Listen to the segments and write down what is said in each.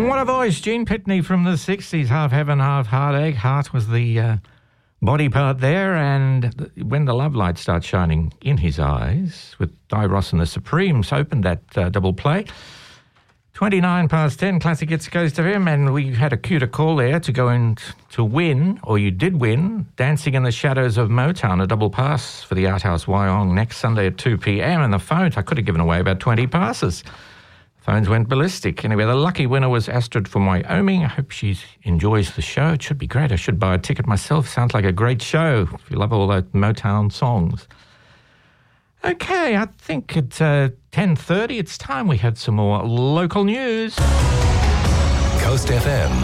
What a voice. Gene Pitney from the 60s, half heaven, half heartache. Heart was the body part there, and when the love light starts shining in his eyes, with Di Ross and the Supremes opened that double play. 29 past 10, Classic Hits goes to him, and we had a cue to call there to go in to win, or you did win, Dancing in the Shadows of Motown, a double pass for the Art House Wyong next Sunday at 2 p.m. And the phones, I could have given away about 20 passes. Phones went ballistic. Anyway, the lucky winner was Astrid from Wyoming. I hope she enjoys the show. It should be great. I should buy a ticket myself. Sounds like a great show if you love all those Motown songs. Okay, I think at 10:30 it's time we had some more local news. Coast FM.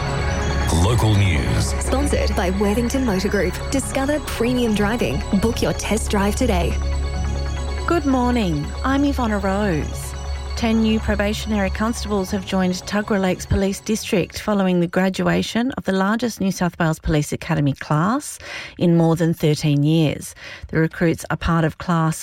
Local news. Sponsored by Worthington Motor Group. Discover premium driving. Book your test drive today. Good morning. I'm Ivonna Rose. 10 new probationary constables have joined Tuggerah Lakes Police District following the graduation of the largest New South Wales Police Academy class in more than 13 years. The recruits are part of Class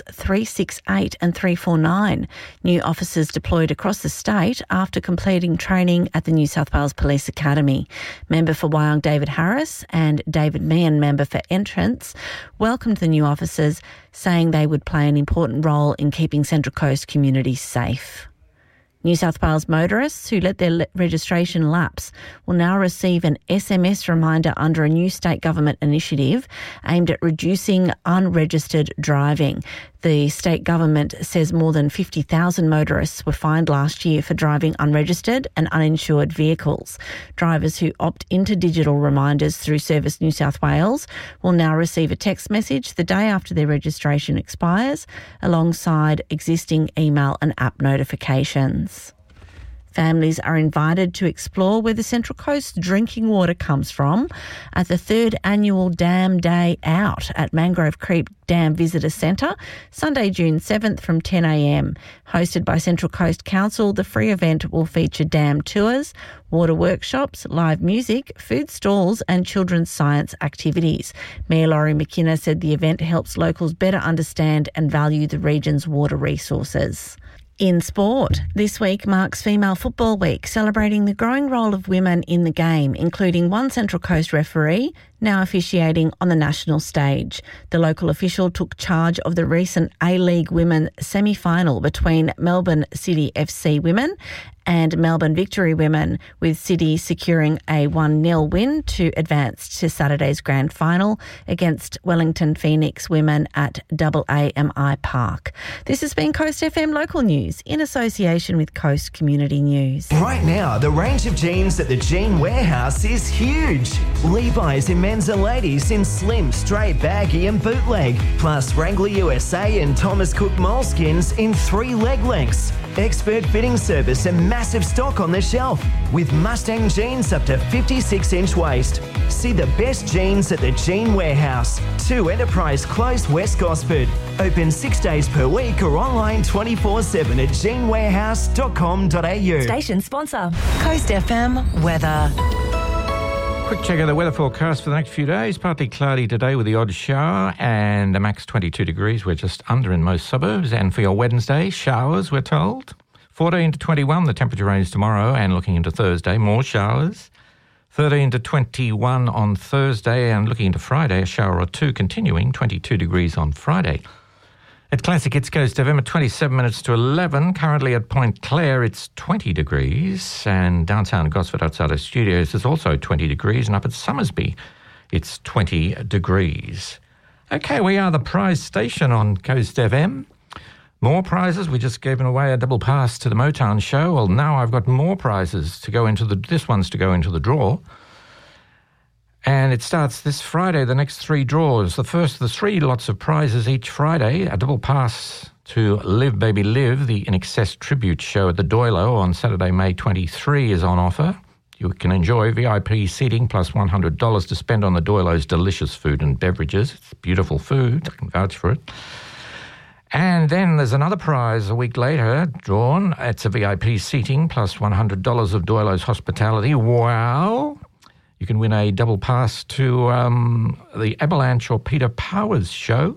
368 and 349, new officers deployed across the state after completing training at the New South Wales Police Academy. Member for Wyong David Harris and David Meehan, member for Entrance, welcomed the new officers, saying they would play an important role in keeping Central Coast communities safe. New South Wales motorists who let their registration lapse will now receive an SMS reminder under a new state government initiative aimed at reducing unregistered driving. The state government says more than 50,000 motorists were fined last year for driving unregistered and uninsured vehicles. Drivers who opt into digital reminders through Service New South Wales will now receive a text message the day after their registration expires, alongside existing email and app notifications. Families are invited to explore where the Central Coast drinking water comes from at the 3rd annual Dam Day Out at Mangrove Creek Dam Visitor Centre, Sunday, June 7th from 10 a.m. Hosted by Central Coast Council, the free event will feature dam tours, water workshops, live music, food stalls and children's science activities. Mayor Laurie McKenna said the event helps locals better understand and value the region's water resources. In sport, this week marks Female Football Week, celebrating the growing role of women in the game, including one Central Coast referee now officiating on the national stage. The local official took charge of the recent A-League Women semi-final between Melbourne City FC Women and Melbourne Victory Women, with City securing a 1-0 win to advance to Saturday's grand final against Wellington Phoenix Women at AAMI Park. This has been Coast FM Local News in association with Coast Community News. Right now, the range of jeans at the Jean Warehouse is huge. Levi's in men's and ladies in slim, straight, baggy and bootleg, plus Wrangler USA and Thomas Cook moleskins in 3 leg lengths. Expert fitting service and massive stock on the shelf, with Mustang jeans up to 56-inch waist. See the best jeans at the Jean Warehouse, 2 Enterprise Close, West Gosford. Open 6 days per week or online 24/7 at jeanwarehouse.com.au. Station sponsor, Coast FM Weather. Quick check of the weather forecast for the next few days. Partly cloudy today with the odd shower and a max 22 degrees. We're just under in most suburbs. And for your Wednesday, showers, we're told. 14 to 21, the temperature range tomorrow, and looking into Thursday, more showers. 13 to 21 on Thursday, and looking into Friday, a shower or two continuing, 22 degrees on Friday. At Classic Hits Coast FM at 27 minutes to 11. Currently at Point Clare, it's 20 degrees. And downtown Gosford outside our studios is also 20 degrees. And up at Summersby, it's 20 degrees. Okay, we are the prize station on Coast FM. More prizes. We just gave away a double pass to the Motown show. Well, now I've got more prizes to go into this one's to go into the draw. And it starts this Friday, the next 3 draws. The first of the 3 lots of prizes each Friday, a double pass to Live Baby Live, the In Excess tribute show at the Doilo on Saturday, May 23 is on offer. You can enjoy VIP seating plus $100 to spend on the Doilo's delicious food and beverages. It's beautiful food, I can vouch for it. And then there's another prize a week later drawn. It's a VIP seating plus $100 of Doilo's hospitality. Wow! You can win a double pass to the Avalanche or Peter Powers show